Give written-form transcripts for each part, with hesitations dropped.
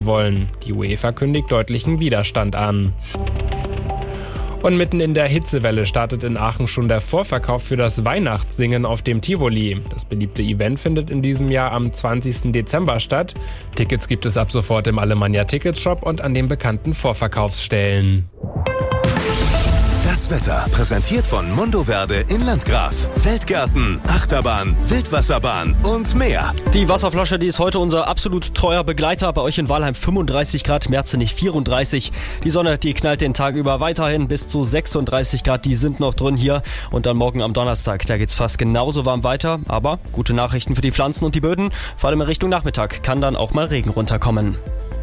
wollen. Die UEFA kündigt deutlichen Widerstand an. Und mitten in der Hitzewelle startet in Aachen schon der Vorverkauf für das Weihnachtssingen auf dem Tivoli. Das beliebte Event findet in diesem Jahr am 20. Dezember statt. Tickets gibt es ab sofort im Alemannia Ticketshop und an den bekannten Vorverkaufsstellen. Das Wetter präsentiert von Mundoverde in Landgraf. Weltgärten, Achterbahn, Wildwasserbahn und mehr. Die Wasserflasche, die ist heute unser absolut treuer Begleiter. Bei euch in Walheim 35 Grad, Merzenich 34. Die Sonne, die knallt den Tag über weiterhin bis zu 36 Grad. Die sind noch drin hier. Und dann morgen am Donnerstag, da geht's fast genauso warm weiter. Aber gute Nachrichten für die Pflanzen und die Böden. Vor allem in Richtung Nachmittag kann dann auch mal Regen runterkommen.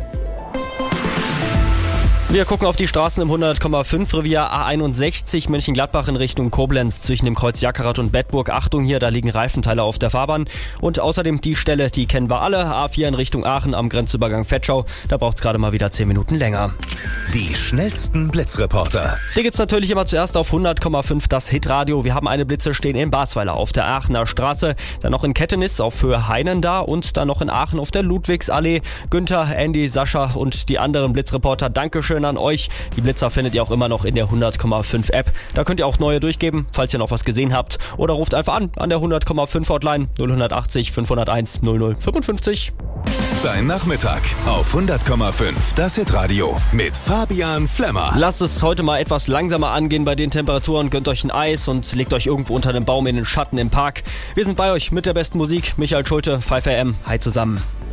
Wir gucken auf die Straßen im 100,5 Revier A61 Mönchengladbach in Richtung Koblenz zwischen dem Kreuz Jackerath und Bedburg. Achtung hier, da liegen Reifenteile auf der Fahrbahn. Und außerdem die Stelle, die kennen wir alle, A4 in Richtung Aachen am Grenzübergang Vetschau. Da braucht es gerade mal wieder 10 Minuten länger. Die schnellsten Blitzreporter. Hier gibt's natürlich immer zuerst auf 100,5 das Hitradio. Wir haben eine Blitze stehen in Basweiler auf der Aachener Straße, dann noch in Kettenis auf Höhe Heinen da und dann noch in Aachen auf der Ludwigsallee. Günther, Andy, Sascha und die anderen Blitzreporter, Dankeschön an euch. Die Blitzer findet ihr auch immer noch in der 100,5 App. Da könnt ihr auch neue durchgeben, falls ihr noch was gesehen habt. Oder ruft einfach an der 100,5 Hotline 0180 501 0055. Dein Nachmittag auf 100,5 das Hitradio mit Fabian Flemmer. Lasst es heute mal etwas langsamer angehen bei den Temperaturen. Gönnt euch ein Eis und legt euch irgendwo unter dem Baum in den Schatten im Park. Wir sind bei euch mit der besten Musik. Michael Schulte, 5am. Hi zusammen.